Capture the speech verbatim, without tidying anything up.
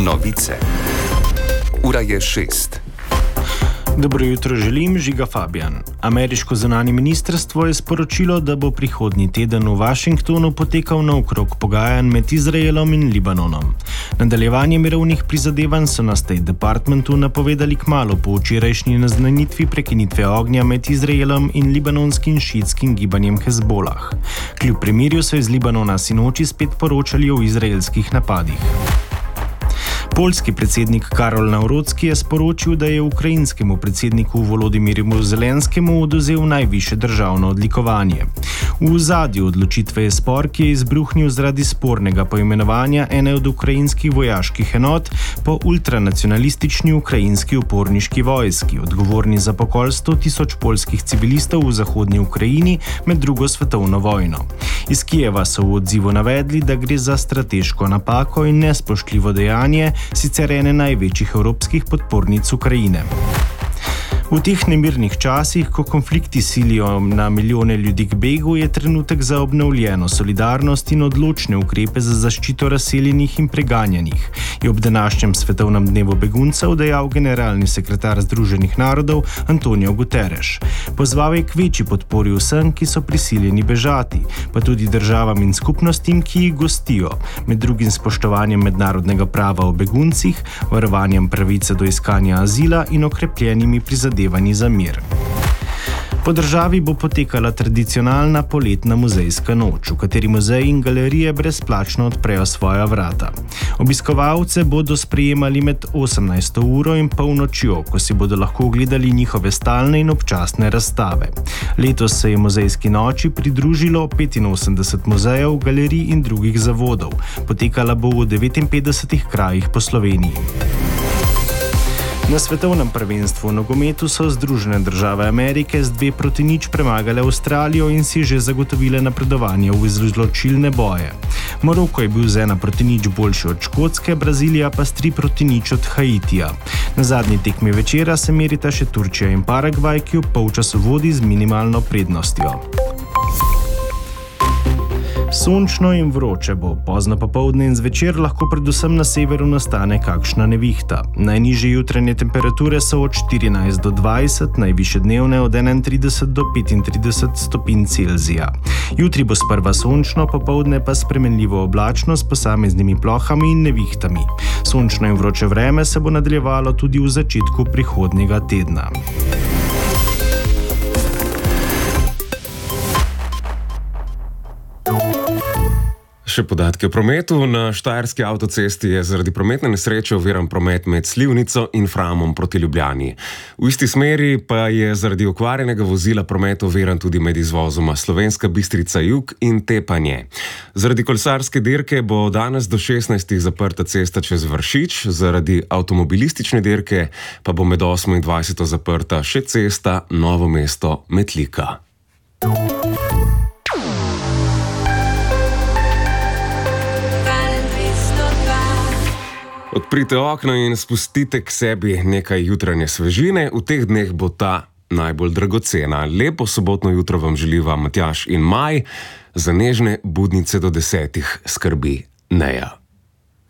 Novice. Ura je šest. Dobro jutro želim, Žiga Fabijan. Ameriško zunanje ministrstvo je sporočilo, da bo prihodnji teden v Washingtonu potekal naokrog pogajanj med Izraelom in Libanonom. Nadaljevanje mirovnih prizadevanj so na State Departmentu napovedali kmalu po včerajšnji naznanitvi prekinitve ognja med Izraelom in libanonskim šiitskim gibanjem Hezbolah. Kljub premirju so iz Libanona sinoči spet poročali o izraelskih napadih. Poljski predsednik Karol Nawrocki je sporočil, da je ukrajinskemu predsedniku Volodymyrju Zelenskemu odvzel najvišje državno odlikovanje. V ozadju odločitve je spor, ki je izbruhnil zaradi spornega poimenovanja ene od ukrajinskih vojaških enot po ultranacionalistični ukrajinski uporniški vojski, odgovorni za pokol sto tisoč poljskih civilistov v zahodnji Ukrajini med drugo svetovno vojno. Iz Kijeva so v odzivu navedli, da gre za strateško napako in nespoštljivo dejanje sicer ene največjih evropskih podpornic Ukrajine. V teh nemirnih časih, ko konflikti silijo na milijone ljudi k begu, je trenutek za obnovljeno solidarnost in odločne ukrepe za zaščito razseljenih in preganjanih, je ob današnjem svetovnem dnevu beguncev dejal generalni sekretar Združenih narodov Antonio Guterres. Pozval je k večji podpori vsem, ki so prisiljeni bežati, pa tudi državam in skupnostim, ki jih gostijo, med drugim spoštovanjem mednarodnega prava o beguncih, varovanjem pravice do iskanja azila in okrepljenimi prizadevanji za mir. Po državi bo potekala tradicionalna poletna muzejska noč, v kateri muzeji in galerije brezplačno odprejo svoja vrata. Obiskovalce bodo sprejemali med osemnajsto uro in polnočjo, ko si bodo lahko ogledali njihove stalne in občasne razstave. Letos se je muzejski noči pridružilo petinosemdeset muzejev, galerij in drugih zavodov. Potekala bo v devetinpetdesetih krajih po Sloveniji. Na svetovnem prvenstvu v nogometu so Združene države Amerike z dve proti nič premagale Avstralijo in si že zagotovile napredovanje v izločilne boje. Maroko je bil z ena proti nič boljši od Škotske, Brazilija pa s tri proti nič od Haitija. Na zadnji tekmi večera se merita še Turčija in Paragvaj, ki v polčasu vodi z minimalno prednostjo. Sončno in vroče bo, pozno popoldne in zvečer lahko predvsem na severu nastane kakšna nevihta. Najnižje jutranje temperature so od štirinajst do dvajset, najvišje dnevne od enaintrideset do petintrideset stopinj Celzija. Jutri bo sprva sončno, popoldne pa spremenljivo oblačno s posameznimi plohami in nevihtami. Sončno in vroče vreme se bo nadaljevalo tudi v začetku prihodnjega tedna. Še podatke o prometu. Na Štajerski avtocesti je zaradi prometne nesreče oviran promet med Slivnico in Framom proti Ljubljani. V isti smeri pa je zaradi okvarjenega vozila promet oviran tudi med izvozoma Slovenska Bistrica jug in Tepanje. Zaradi kolesarske dirke bo danes do šestnajstih zaprta cesta čez Vršič, zaradi avtomobilistične dirke pa bo med osmo in dvajseto zaprta še cesta Novo mesto-Metlika. Odprite okno in spustite k sebi nekaj jutranje svežine. V teh dneh bo ta najbolj dragocena. Lepo sobotno jutro vam želiva Matjaž in Maj. Za nežne budnice do desetih skrbi Neja.